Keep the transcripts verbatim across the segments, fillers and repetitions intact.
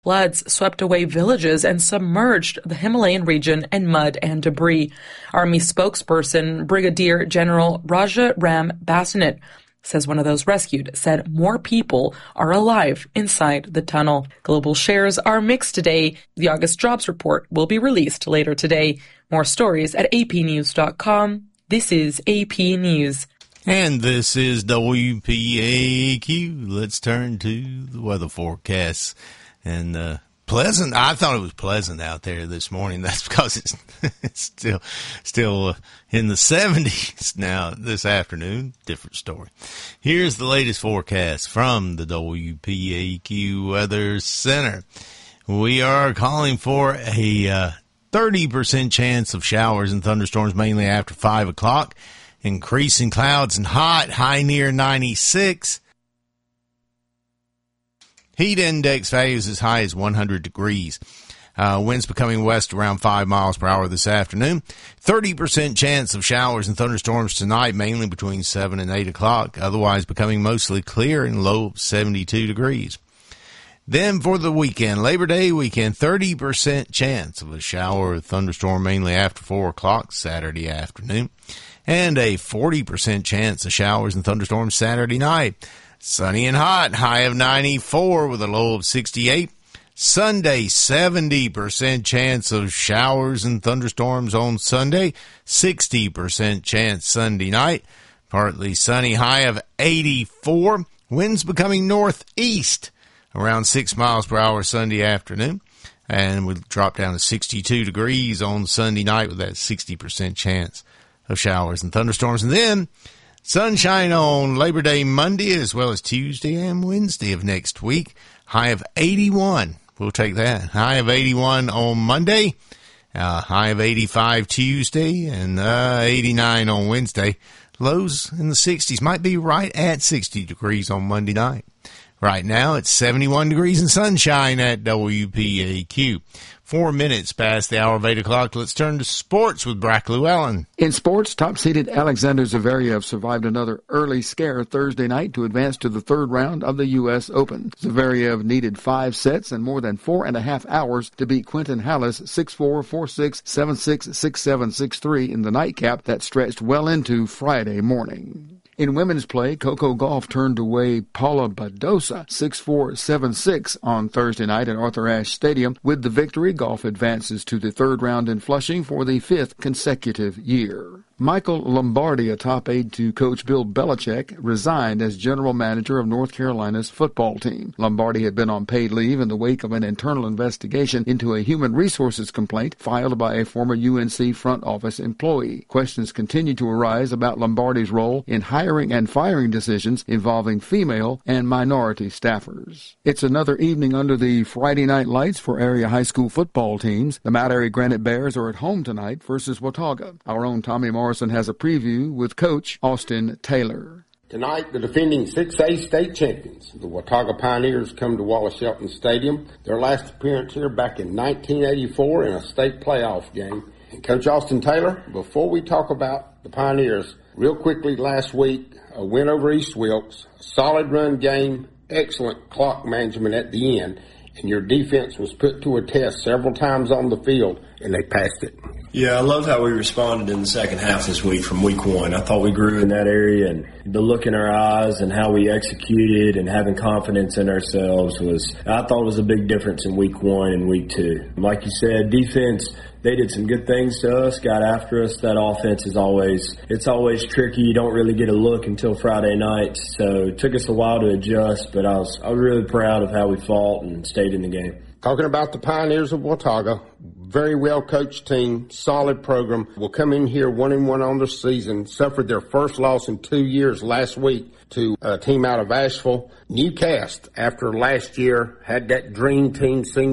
Floods swept away villages and submerged the Himalayan region in mud and debris. Army spokesperson Brigadier General Raja Ram Basanet says one of those rescued said more people are alive inside the tunnel. Global shares are mixed today. The August jobs report will be released later today. More stories at a p news dot com. This is A P News. And this is W P A Q. Let's turn to the weather forecasts. And uh, pleasant. I thought it was pleasant out there this morning. That's because it's, it's still still uh, in the seventies now this afternoon. Different story. Here's the latest forecast from the W P A Q Weather Center. We are calling for a uh, thirty percent chance of showers and thunderstorms mainly after five o'clock. Increasing clouds and hot, high near ninety-six. Heat index values as high as one hundred degrees. Uh, winds becoming west around five miles per hour this afternoon. thirty percent chance of showers and thunderstorms tonight, mainly between seven and eight o'clock. Otherwise becoming mostly clear and low of seventy-two degrees. Then for the weekend, Labor Day weekend, thirty percent chance of a shower or thunderstorm mainly after four o'clock Saturday afternoon. And a forty percent chance of showers and thunderstorms Saturday night. Sunny and hot, high of ninety-four with a low of sixty-eight. Sunday, seventy percent chance of showers and thunderstorms on Sunday. sixty percent chance Sunday night. Partly sunny, high of eighty-four. Winds becoming northeast around six miles per hour Sunday afternoon. And we'll drop down to sixty-two degrees on Sunday night with that sixty percent chance of showers and thunderstorms. And then sunshine on Labor Day Monday as well as Tuesday and Wednesday of next week. High of eighty-one. We'll take that. High of eighty-one on Monday. Uh, high of eighty-five Tuesday and uh, eighty-nine on Wednesday. Lows in the sixties. Might be right at sixty degrees on Monday night. Right now it's seventy-one degrees and sunshine at W P A Q. Four minutes past the hour of eight o'clock. Let's turn to sports with Brack Llewellyn. In sports, top-seeded Alexander Zverev survived another early scare Thursday night to advance to the third round of the U S Open. Zverev needed five sets and more than four and a half hours to beat Quentin Halys six four, four six, seven six, six seven, six three in the nightcap that stretched well into Friday morning. In women's play, Coco Gauff turned away Paula Badosa six four, seven six on Thursday night at Arthur Ashe Stadium. With the victory, Gauff advances to the third round in Flushing for the fifth consecutive year. Michael Lombardi, a top aide to Coach Bill Belichick, resigned as general manager of North Carolina's football team. Lombardi had been on paid leave in the wake of an internal investigation into a human resources complaint filed by a former U N C front office employee. Questions continue to arise about Lombardi's role in hiring and firing decisions involving female and minority staffers. It's another evening under the Friday night lights for area high school football teams. The Mount Airy Granite Bears are at home tonight versus Watauga. Our own Tommy Morrison has a preview with Coach Austin Taylor. Tonight, the defending six A state champions, the Watauga Pioneers, come to Wallace Shelton Stadium. Their last appearance here back in nineteen eighty-four in a state playoff game. And Coach Austin Taylor, before we talk about the Pioneers, real quickly last week, a win over East Wilkes, a solid run game, excellent clock management at the end, and your defense was put to a test several times on the field, and they passed it. Yeah, I love how we responded in the second half this week from week one. I thought we grew in that area, and the look in our eyes and how we executed and having confidence in ourselves was, I thought it was a big difference in week one and week two. Like you said, defense, they did some good things to us, got after us. That offense is always, it's always tricky. You don't really get a look until Friday night. So it took us a while to adjust, but I was, I was really proud of how we fought and stayed in the game. Talking about the Pioneers of Watauga, very well coached team, solid program. Will come in here one and one on the season. Suffered their first loss in two years last week to a team out of Asheville. New cast after last year had that dream team senior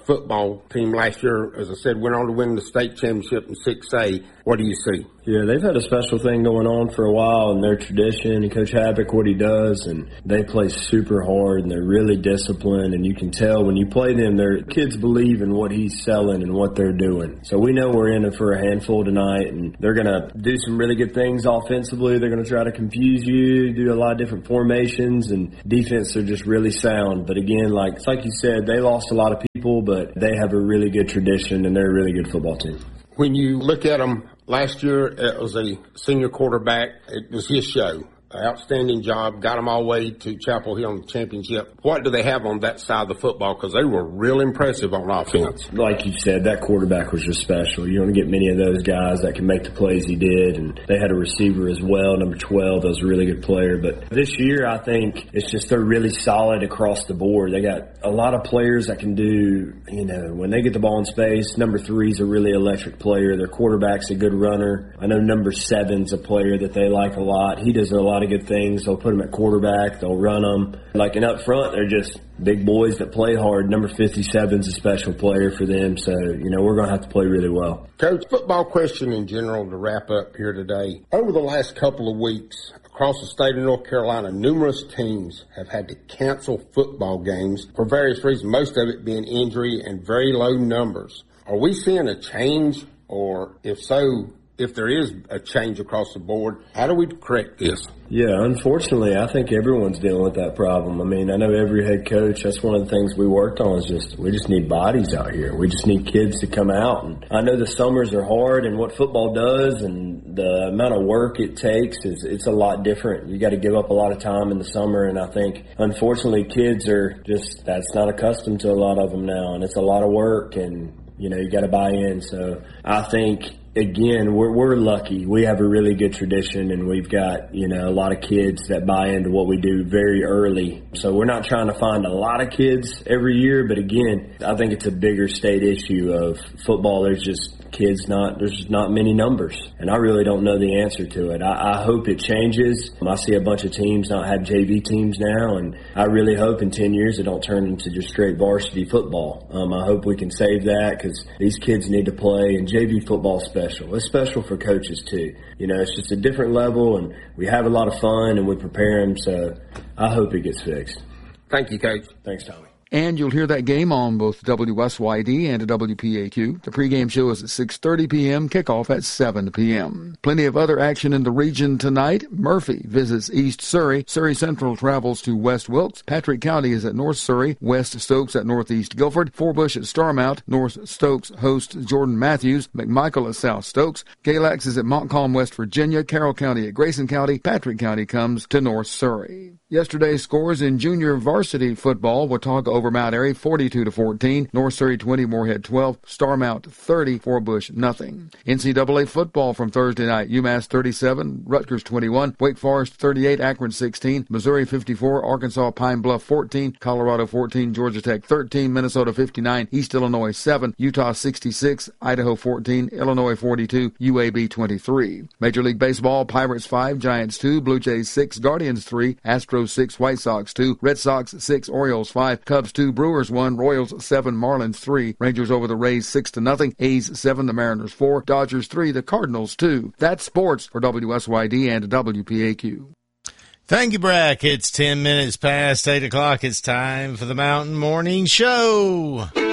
football team last year, as I said, went on to win the state championship in six A. What do you see? Yeah, they've had a special thing going on for a while in their tradition, and Coach Havoc, what he does, and they play super hard, and they're really disciplined, and you can tell when you play them, their kids believe in what he's selling and what they're doing. So we know we're in it for a handful tonight, and they're going to do some really good things offensively. They're going to try to confuse you, do a lot of different formations, and defense, they're just really sound. But again, like it's like you said, they lost a lot of people, but they have a really good tradition, and they're a really good football team. When you look at them, last year it was a senior quarterback. It was his show. Outstanding job. Got them all the way to Chapel Hill in the championship. What do they have on that side of the football? Because they were real impressive on offense. Like you said, that quarterback was just special. You don't get many of those guys that can make the plays he did. And they had a receiver as well, number twelve. That was a really good player. But this year, I think it's just they're really solid across the board. They got a lot of players that can do, you know, when they get the ball in space, number three's a really electric player. Their quarterback's a good runner. I know number seven's a player that they like a lot. He does a lot of good things. They'll put him at quarterback. They'll run him. Like, and up front, they're just big boys that play hard. Number fifty-seven's a special player for them. So, you know, we're going to have to play really well. Coach, football question in general to wrap up here today. Over the last couple of weeks, across the state of North Carolina, numerous teams have had to cancel football games for various reasons, most of it being injury and very low numbers. Are we seeing a change, or if so, if there is a change across the board, how do we correct this? Yeah, unfortunately, I think everyone's dealing with that problem. I mean, I know every head coach, that's one of the things we worked on is just, we just need bodies out here. We just need kids to come out. And I know the summers are hard, and what football does and the amount of work it takes is, it's a lot different. You got to give up a lot of time in the summer, and I think, unfortunately, kids are just, that's not accustomed to a lot of them now, and it's a lot of work, and, you know, you got to buy in. So I think, again, we're we're lucky. We have a really good tradition, and we've got, you know, a lot of kids that buy into what we do very early. So we're not trying to find a lot of kids every year, but again, I think it's a bigger state issue of football. There's just kids not, there's just not many numbers, and I really don't know the answer to it. I, I hope it changes. I see a bunch of teams not have J V teams now, and I really hope in ten years it don't turn into just straight varsity football. Um, I hope we can save that, because these kids need to play, and J V football special. It's special for coaches too. You know, it's just a different level, and we have a lot of fun, and we prepare them. So I hope it gets fixed. Thank you, Coach. Thanks, Tommy. And you'll hear that game on both W S Y D and W P A Q. The pregame show is at six thirty p.m., kickoff at seven p.m. Plenty of other action in the region tonight. Murphy visits East Surrey. Surrey Central travels to West Wilkes. Patrick County is at North Surrey. West Stokes at Northeast Guilford. Forbush at Starmount. North Stokes hosts Jordan Matthews. McMichael at South Stokes. Galax is at Montcalm, West Virginia. Carroll County at Grayson County. Patrick County comes to North Surrey. Yesterday's scores in junior varsity football: Watauga over Mount Airy forty-two to fourteen, North Surrey twenty, Moorhead twelve, Starmount thirty, Forbush nothing. N C double A football from Thursday night: UMass thirty-seven, Rutgers twenty-one, Wake Forest thirty-eight, Akron sixteen, Missouri fifty-four, Arkansas Pine Bluff fourteen, Colorado fourteen, Georgia Tech thirteen, Minnesota fifty-nine, East Illinois seven, Utah sixty-six, Idaho fourteen, Illinois forty-two, U A B twenty-three. Major League Baseball: Pirates five, Giants two, Blue Jays six, Guardians three, Astros six, White Sox two, Red Sox six, Orioles five, Cubs two, Brewers one, Royals seven, Marlins three, Rangers over the Rays six to nothing, A's seven, the Mariners four, Dodgers three, the Cardinals two. That's sports for W S Y D and W P A Q. Thank you, Brack. It's ten minutes past eight o'clock. It's time for the Mountain Morning Show.